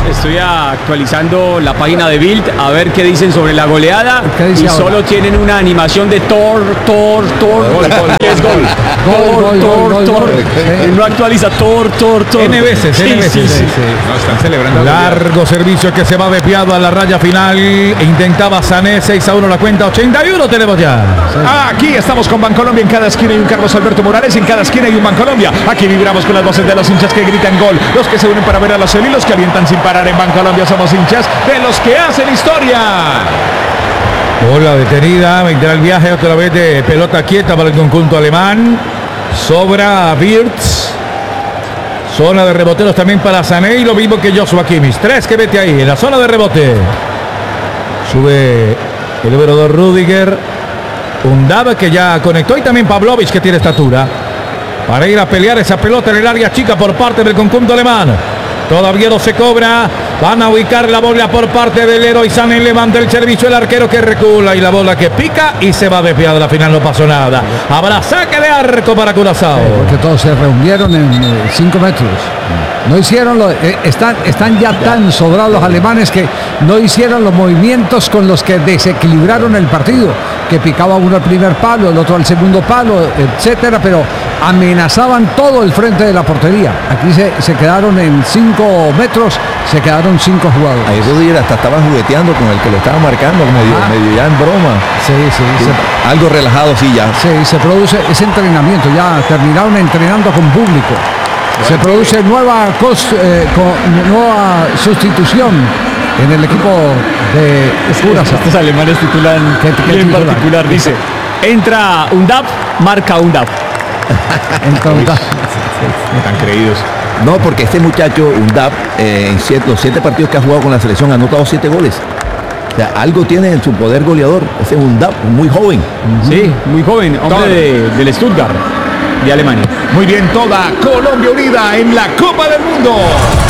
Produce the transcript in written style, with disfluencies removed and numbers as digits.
Estoy actualizando la página de Bild a ver qué dicen sobre la goleada y ahora? Solo tienen una animación de Tor, gol. Es gol. No actualiza Tor. N veces. Sí. No, están celebrando. Largo servicio que se va desviado a la raya final. Intentaba Sané, 6-1 la cuenta, 81 tenemos ya. Aquí estamos con Bancolombia, en cada esquina hay un Carlos Alberto Morales, en cada esquina hay un Bancolombia. Aquí vibramos con las voces de los hinchas que gritan gol, los que se unen para ver a los helios que alientan sin parar. En Bancolombia somos hinchas de los que hacen historia. Bola detenida, vendrá el viaje otra vez de pelota quieta para el conjunto alemán. Sobra Wirtz. Zona de reboteros también para Sané y lo mismo que Joshua Kimmich. 3 que vete ahí en la zona de rebote. Sube el número 2 Rudiger. Undab que ya conectó y también Pavlovic que tiene estatura para ir a pelear esa pelota en el área chica por parte del conjunto alemán. Todavía no se cobra. Van a ubicar la bola por parte del Leroy Sané. Levanta el servicio el arquero que recula y la bola que pica y se va desviada. Al final no pasó nada. Habrá saque de arco para Curazao. Porque todos se reunieron en 5 metros. No hicieron están ya tan sobrados los alemanes que no hicieron los movimientos con los que desequilibraron el partido, que picaba uno al primer palo, el otro al segundo palo, etcétera, pero amenazaban todo el frente de la portería. Aquí se quedaron en 5 metros, se quedaron 5 jugadores. Ahí Rudiger hasta estaba jugueteando con el que lo estaba marcando, medio ya en broma. Sí. Algo relajado, sí, ya. Sí, se produce ese entrenamiento, ya terminaron entrenando con público. Se produce nueva sustitución en el equipo de Curazao. Estos alemanes titulan en particular, dice, entra Undab, marca Undab. Están creídos. No, porque este muchacho, Undab, en los 7 partidos que ha jugado con la selección, ha anotado 7 goles. O sea, algo tiene en su poder goleador. Ese es Undab, muy joven. Sí, muy joven, hombre del Stuttgart, de Alemania. Muy bien, toda Colombia unida en la Copa del Mundo.